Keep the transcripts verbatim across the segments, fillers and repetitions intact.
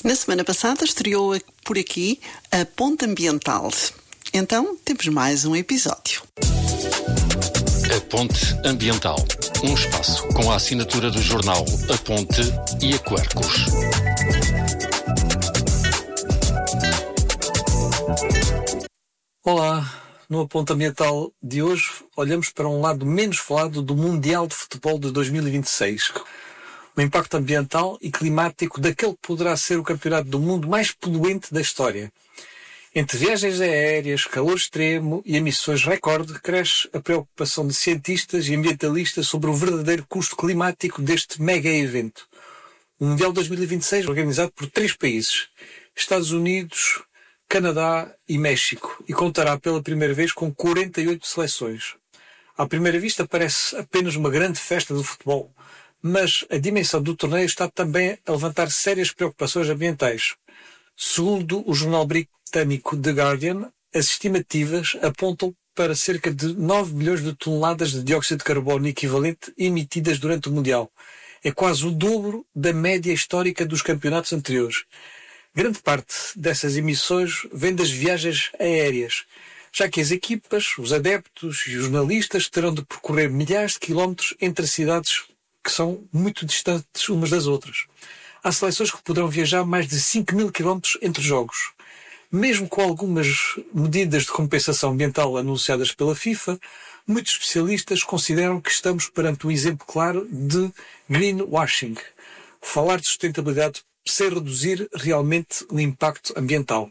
Na semana passada estreou por aqui a Ponte Ambiental. Então temos mais um episódio. A Ponte Ambiental, um espaço com a assinatura do jornal A Ponte e a Quercus. Olá, no A Ponte Ambiental de hoje olhamos para um lado menos falado do Mundial de Futebol de dois mil e vinte e seis. O impacto ambiental e climático daquele que poderá ser o campeonato do mundo mais poluente da história. Entre viagens aéreas, calor extremo e emissões recorde, cresce a preocupação de cientistas e ambientalistas sobre o verdadeiro custo climático deste mega evento. O Mundial dois mil e vinte e seis é organizado por três países, Estados Unidos, Canadá e México, e contará pela primeira vez com quarenta e oito seleções. À primeira vista parece apenas uma grande festa do futebol, mas a dimensão do torneio está também a levantar sérias preocupações ambientais. Segundo o jornal britânico The Guardian, as estimativas apontam para cerca de nove milhões de toneladas de dióxido de carbono equivalente emitidas durante o Mundial. É quase o dobro da média histórica dos campeonatos anteriores. Grande parte dessas emissões vem das viagens aéreas, já que as equipas, os adeptos e os jornalistas terão de percorrer milhares de quilómetros entre cidades que são muito distantes umas das outras. Há seleções que poderão viajar mais de cinco mil quilómetros entre jogos. Mesmo com algumas medidas de compensação ambiental anunciadas pela FIFA, muitos especialistas consideram que estamos perante um exemplo claro de greenwashing. Falar de sustentabilidade sem reduzir realmente o impacto ambiental.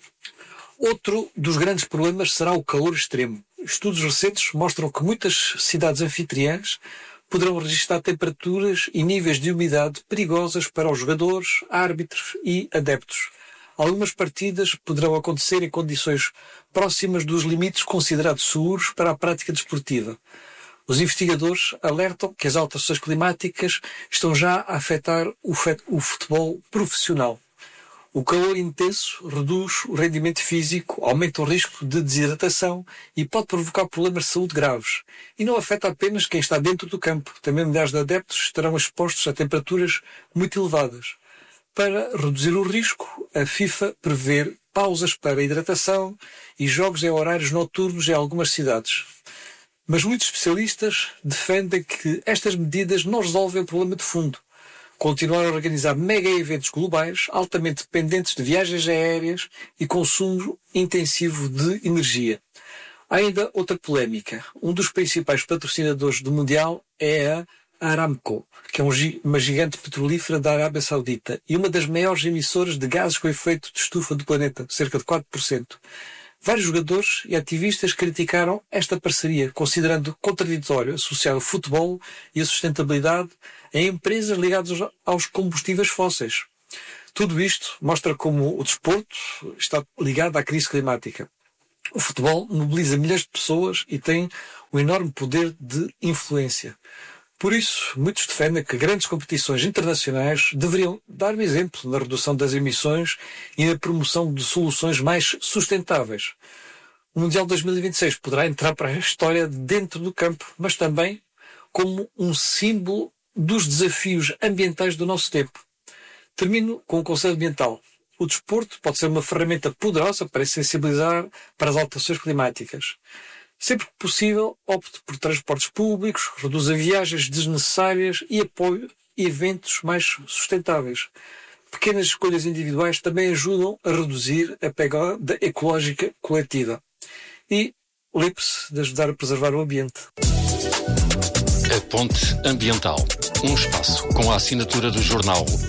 Outro dos grandes problemas será o calor extremo. Estudos recentes mostram que muitas cidades anfitriãs poderão registrar temperaturas e níveis de umidade perigosas para os jogadores, árbitros e adeptos. Algumas partidas poderão acontecer em condições próximas dos limites considerados seguros para a prática desportiva. Os investigadores alertam que as alterações climáticas estão já a afetar o futebol profissional. O calor intenso reduz o rendimento físico, aumenta o risco de desidratação e pode provocar problemas de saúde graves. E não afeta apenas quem está dentro do campo. Também milhares de adeptos estarão expostos a temperaturas muito elevadas. Para reduzir o risco, a FIFA prevê pausas para hidratação e jogos em horários noturnos em algumas cidades. Mas muitos especialistas defendem que estas medidas não resolvem o problema de fundo. Continuar a organizar mega-eventos globais altamente dependentes de viagens aéreas e consumo intensivo de energia. Há ainda outra polémica. Um dos principais patrocinadores do Mundial é a Aramco, que é uma gigante petrolífera da Arábia Saudita e uma das maiores emissoras de gases com efeito de estufa do planeta, cerca de quatro por cento. Vários jogadores e ativistas criticaram esta parceria, considerando contraditório associar o futebol e a sustentabilidade a empresas ligadas aos combustíveis fósseis. Tudo isto mostra como o desporto está ligado à crise climática. O futebol mobiliza milhares de pessoas e tem um enorme poder de influência. Por isso, muitos defendem que grandes competições internacionais deveriam dar um exemplo na redução das emissões e na promoção de soluções mais sustentáveis. O Mundial dois mil e vinte e seis poderá entrar para a história dentro do campo, mas também como um símbolo dos desafios ambientais do nosso tempo. Termino com o conselho ambiental. O desporto pode ser uma ferramenta poderosa para sensibilizar para as alterações climáticas. Sempre que possível, opte por transportes públicos, reduza viagens desnecessárias e apoie eventos mais sustentáveis. Pequenas escolhas individuais também ajudam a reduzir a pegada ecológica coletiva. E lembre-se de ajudar a preservar o ambiente. A Ponte Ambiental, um espaço com a assinatura do jornal